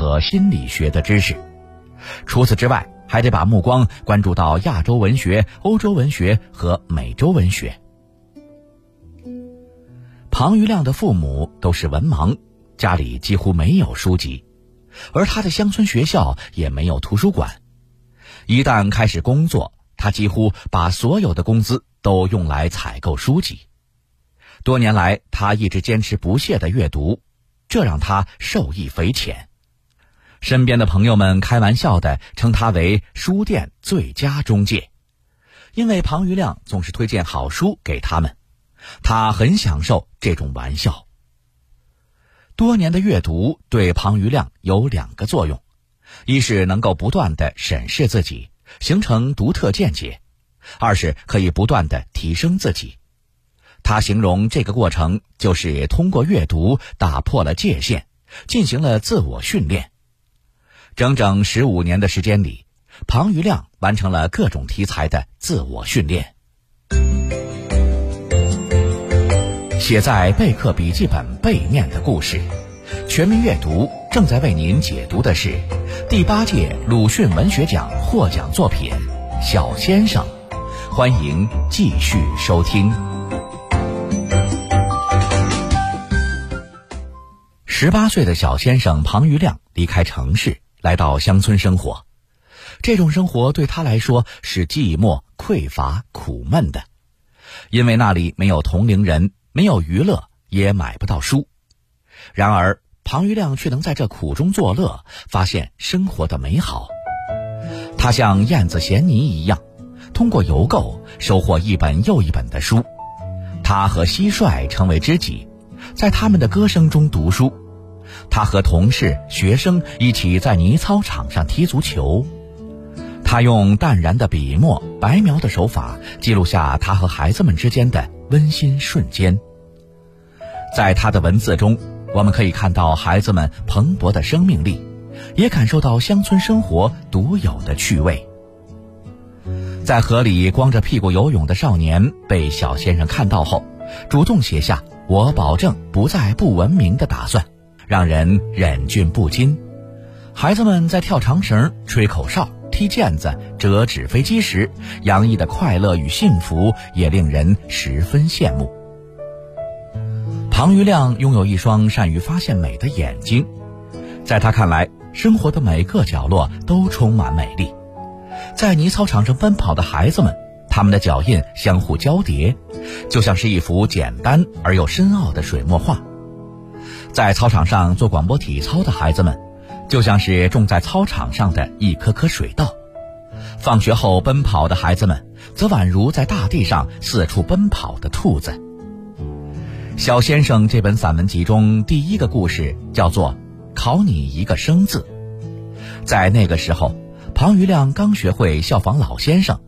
和心理学的知识。除此之外，还得把目光关注到亚洲文学、欧洲文学和美洲文学。庞余亮的父母都是文盲，家里几乎没有书籍，而他的乡村学校也没有图书馆。一旦开始工作，他几乎把所有的工资都用来采购书籍。多年来，他一直坚持不懈地阅读，这让他受益匪浅。身边的朋友们开玩笑地称他为书店最佳中介，因为庞余亮总是推荐好书给他们，他很享受这种玩笑。多年的阅读对庞余亮有2个作用，一是能够不断地审视自己，形成独特见解；二是可以不断地提升自己。他形容这个过程就是通过阅读打破了界限，进行了自我训练。整整15年的时间里，庞余亮完成了各种题材的自我训练。写在备课笔记本背面的故事，全民阅读正在为您解读的是第8届鲁迅文学奖获奖作品《小先生》，欢迎继续收听。18岁的小先生庞余亮离开城市，来到乡村生活。这种生活对他来说是寂寞、匮乏、苦闷的，因为那里没有同龄人，没有娱乐，也买不到书。然而庞余亮却能在这苦中作乐，发现生活的美好。他像燕子衔泥一样，通过邮购收获一本又一本的书。他和蟋蟀成为知己，在他们的歌声中读书。他和同事、学生一起在泥操场上踢足球。他用淡然的笔墨、白描的手法，记录下他和孩子们之间的温馨瞬间。在他的文字中，我们可以看到孩子们蓬勃的生命力，也感受到乡村生活独有的趣味。在河里光着屁股游泳的少年被小先生看到后，主动写下“我保证不再不文明”的打算，让人忍俊不禁。孩子们在跳长绳、吹口哨、踢毽子、折纸飞机时洋溢的快乐与幸福也令人十分羡慕。庞余亮拥有一双善于发现美的眼睛，在他看来，生活的每个角落都充满美丽。在泥操场上奔跑的孩子们，他们的脚印相互交叠，就像是一幅简单而又深奥的水墨画。在操场上做广播体操的孩子们，就像是种在操场上的一颗颗水稻。放学后奔跑的孩子们，则宛如在大地上四处奔跑的兔子。小先生这本散文集中第一个故事叫做考你一个生字。在那个时候，庞余亮刚学会效仿老先生，